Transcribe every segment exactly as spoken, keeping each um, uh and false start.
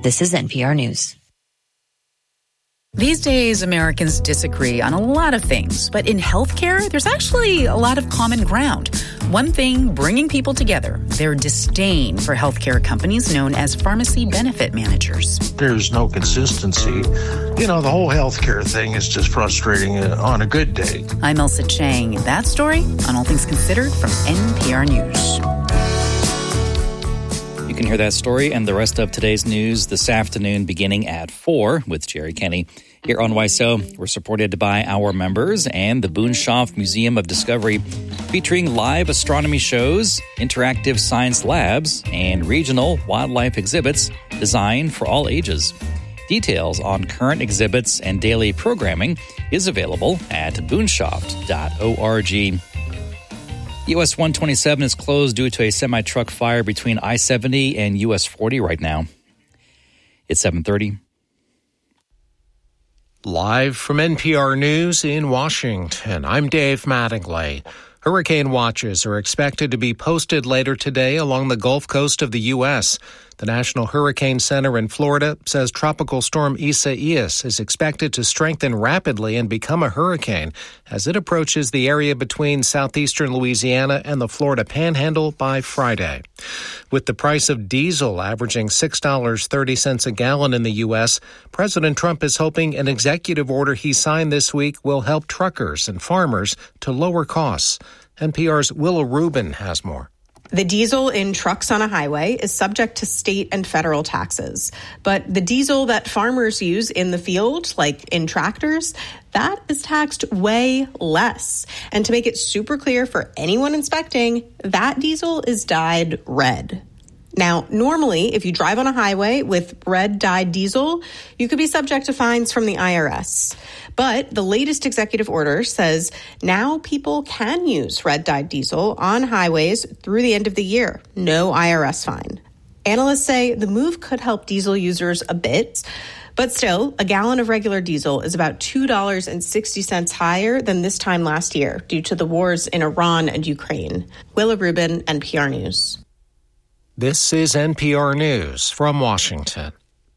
This is N P R News. These days, Americans disagree on a lot of things, but in healthcare, there's actually a lot of common ground. One thing bringing people together, their disdain for healthcare companies known as pharmacy benefit managers. There's no consistency. You know, the whole healthcare thing is just frustrating on a good day. I'm Elsa Chang. That story on All Things Considered from N P R News. You can hear that story and the rest of today's news this afternoon beginning at four with Jerry Kenny. Here on Y S O, we're supported by our members and the Boonshoft Museum of Discovery, featuring live astronomy shows, interactive science labs, and regional wildlife exhibits designed for all ages. Details on current exhibits and daily programming is available at boonshoft dot org. U S one twenty-seven is closed due to a semi-truck fire between I seventy and U S forty right now. It's seven thirty. Live from N P R News in Washington, I'm Dave Mattingly. Hurricane watches are expected to be posted later today along the Gulf Coast of the U S. The National Hurricane Center in Florida says Tropical Storm Isaias is expected to strengthen rapidly and become a hurricane as it approaches the area between southeastern Louisiana and the Florida Panhandle by Friday. With the price of diesel averaging six dollars and thirty cents a gallon in the U S, President Trump is hoping an executive order he signed this week will help truckers and farmers to lower costs. N P R's Willa Rubin has more. The diesel in trucks on a highway is subject to state and federal taxes. But the diesel that farmers use in the field, like in tractors, that is taxed way less. And to make it super clear for anyone inspecting, that diesel is dyed red. Now, normally, if you drive on a highway with red dyed diesel, you could be subject to fines from the I R S. But the latest executive order says now people can use red dyed diesel on highways through the end of the year. No I R S fine. Analysts say the move could help diesel users a bit. But still, a gallon of regular diesel is about two dollars and sixty cents higher than this time last year due to the wars in Iran and Ukraine. Willa Rubin, N P R News. This is N P R News from Washington.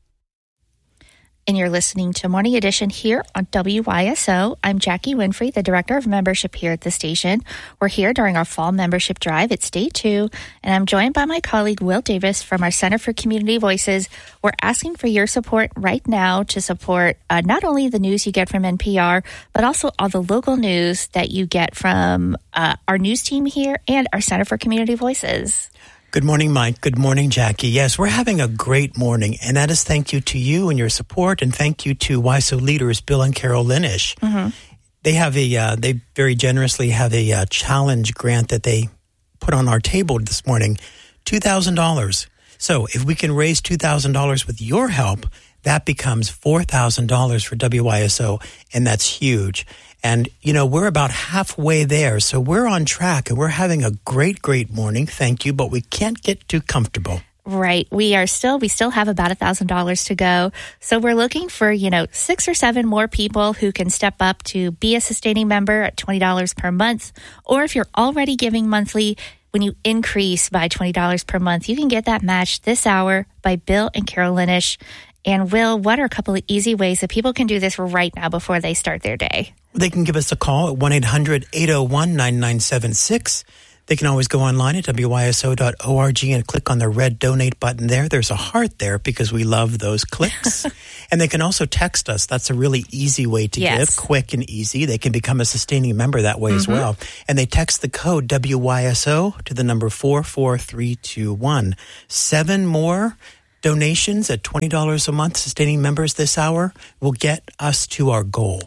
And you're listening to Morning Edition here on W Y S O. I'm Jackie Winfrey, the Director of Membership here at the station. We're here during our fall membership drive. It's day two, and I'm joined by my colleague Will Davis from our Center for Community Voices. We're asking for your support right now to support uh, not only the news you get from N P R, but also all the local news that you get from uh, our news team here and our Center for Community Voices. Good morning, Mike. Good morning, Jackie. Yes, we're having a great morning, and that is thank you to you and your support, and thank you to Y S O leaders Bill and Carol Linish. Mm-hmm. They have a, uh, they very generously have a uh, challenge grant that they put on our table this morning, two thousand dollars. So if we can raise two thousand dollars with your help, that becomes four thousand dollars for W Y S O, and that's huge. And, you know, we're about halfway there, so we're on track, and we're having a great, great morning. Thank you, but we can't get too comfortable. Right. We are still, we still have about one thousand dollars to go. So we're looking for, you know, six or seven more people who can step up to be a sustaining member at twenty dollars per month. Or if you're already giving monthly, when you increase by twenty dollars per month, you can get that matched this hour by Bill and Carol Linish. And Will, what are a couple of easy ways that people can do this right now before they start their day? They can give us a call at one eight hundred eight oh one nine nine seven six. They can always go online at W Y S O dot org and click on the red donate button there. There's a heart there because we love those clicks. And they can also text us. That's a really easy way to yes. give, quick and easy. They can become a sustaining member that way mm-hmm. as well. And they text the code W Y S O to the number four four three two one. Seven more donations at twenty dollars a month, sustaining members this hour, will get us to our goal.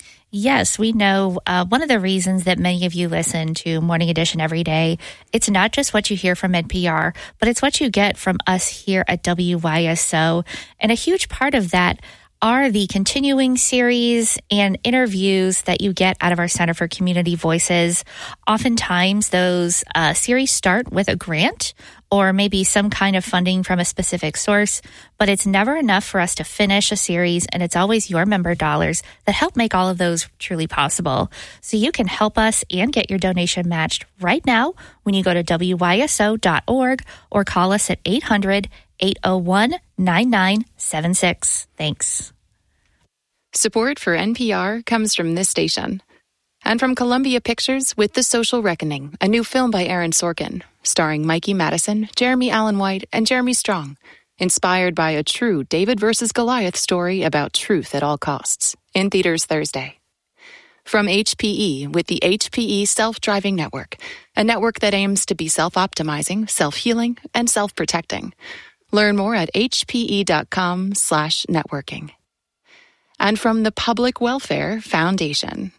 Yes, we know uh, one of the reasons that many of you listen to Morning Edition every day, it's not just what you hear from N P R, but it's what you get from us here at W Y S O. And a huge part of that are the continuing series and interviews that you get out of our Center for Community Voices. Oftentimes, those uh, series start with a grant or maybe some kind of funding from a specific source, but it's never enough for us to finish a series, and it's always your member dollars that help make all of those truly possible. So you can help us and get your donation matched right now when you go to W Y S O dot org or call us at eight hundred, eight oh one, nine nine seven six. Thanks. Support for N P R comes from this station. And from Columbia Pictures with The Social Reckoning, a new film by Aaron Sorkin, starring Mikey Madison, Jeremy Allen White, and Jeremy Strong, inspired by a true David versus Goliath story about truth at all costs, in theaters Thursday. From H P E with the H P E Self-Driving Network, a network that aims to be self-optimizing, self-healing, and self-protecting. Learn more at hpe.com slash networking. And from the Public Welfare Foundation.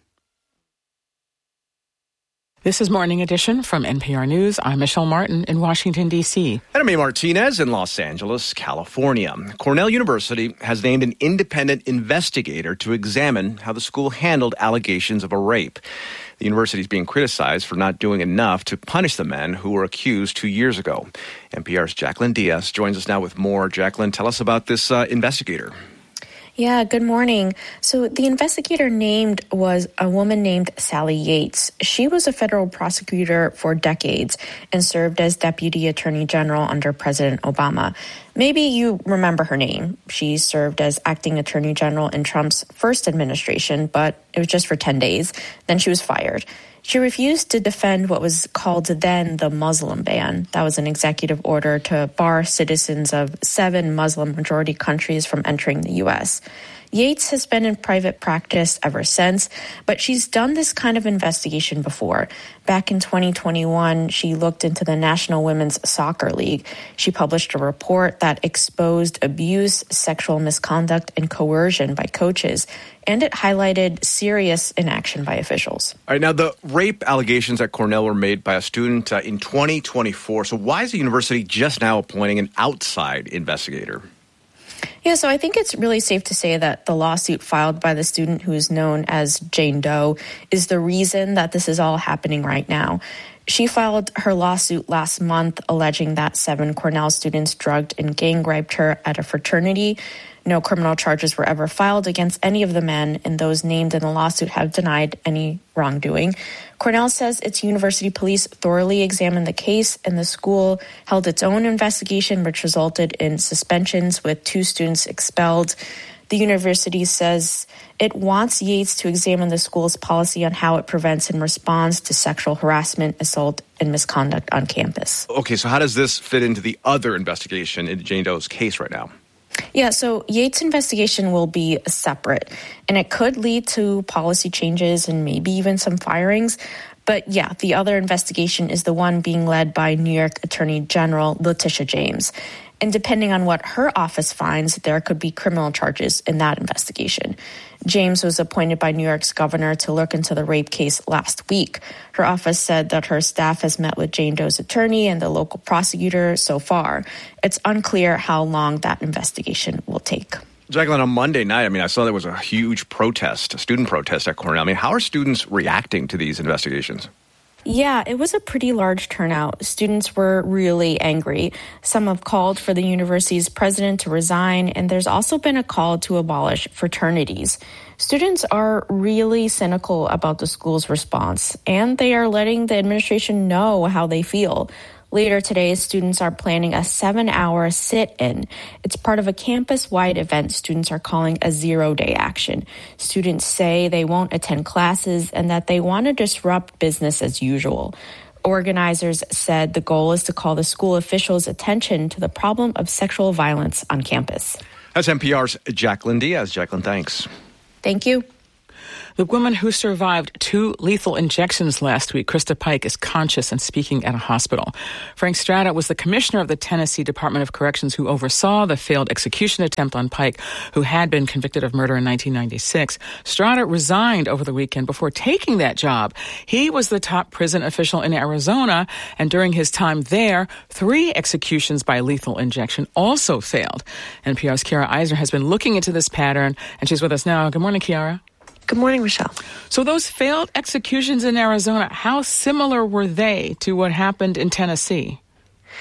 This is Morning Edition from N P R News. I'm Michelle Martin in Washington, D C. And I'm A. Martinez in Los Angeles, California. Cornell University has named an independent investigator to examine how the school handled allegations of a rape. The university is being criticized for not doing enough to punish the men who were accused two years ago. N P R's Jacqueline Diaz joins us now with more. Jacqueline, tell us about this uh, investigator. Yeah, good morning. So the investigator named was a woman named Sally Yates. She was a federal prosecutor for decades and served as Deputy Attorney General under President Obama. Maybe you remember her name. She served as acting Attorney General in Trump's first administration, but it was just for ten days. Then she was fired. She refused to defend what was called then the Muslim ban. That was an executive order to bar citizens of seven Muslim-majority countries from entering the U S. Yates has been in private practice ever since, but she's done this kind of investigation before. Back in twenty twenty-one, she looked into the National Women's Soccer League. She published a report that exposed abuse, sexual misconduct, and coercion by coaches, and it highlighted serious inaction by officials. All right, now the rape allegations at Cornell were made by a student uh, in twenty twenty-four. So why is the university just now appointing an outside investigator? Yeah, so I think it's really safe to say that the lawsuit filed by the student who is known as Jane Doe is the reason that this is all happening right now. She filed her lawsuit last month alleging that seven Cornell students drugged and gang raped her at a fraternity. No criminal charges were ever filed against any of the men, and those named in the lawsuit have denied any wrongdoing. Cornell says its university police thoroughly examined the case, and the school held its own investigation, which resulted in suspensions with two students expelled. The university says it wants Yates to examine the school's policy on how it prevents and responds to sexual harassment, assault, and misconduct on campus. Okay, so how does this fit into the other investigation into Jane Doe's case right now? Yeah, so Yates' investigation will be separate, and it could lead to policy changes and maybe even some firings. But yeah, the other investigation is the one being led by New York Attorney General Letitia James. And depending on what her office finds, there could be criminal charges in that investigation. James was appointed by New York's governor to look into the rape case last week. Her office said that her staff has met with Jane Doe's attorney and the local prosecutor so far. It's unclear how long that investigation will take. Jacqueline, on Monday night, I mean, I saw there was a huge protest, a student protest at Cornell. I mean, how are students reacting to these investigations? Yeah, it was a pretty large turnout. Students were really angry. Some have called for the university's president to resign, and there's also been a call to abolish fraternities. Students are really cynical about the school's response, and they are letting the administration know how they feel. Later today, students are planning a seven-hour sit-in. It's part of a campus-wide event students are calling a zero-day action. Students say they won't attend classes and that they want to disrupt business as usual. Organizers said the goal is to call the school officials' attention to the problem of sexual violence on campus. That's N P R's Jacqueline Diaz. Jacqueline, thanks. Thank you. The woman who survived two lethal injections last week, Krista Pike, is conscious and speaking at a hospital. Frank Strata was the commissioner of the Tennessee Department of Corrections who oversaw the failed execution attempt on Pike, who had been convicted of murder in nineteen ninety-six. Strata resigned over the weekend before taking that job. He was the top prison official in Arizona, and during his time there, three executions by lethal injection also failed. N P R's Kiara Eisner has been looking into this pattern, and she's with us now. Good morning, Kiara. Good morning, Michelle. So those failed executions in Arizona, how similar were they to what happened in Tennessee?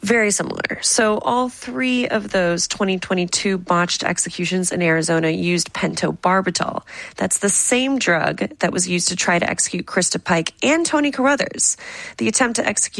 Very similar. So all three of those twenty twenty-two botched executions in Arizona used pentobarbital. That's the same drug that was used to try to execute Krista Pike and Tony Carruthers. The attempt to execute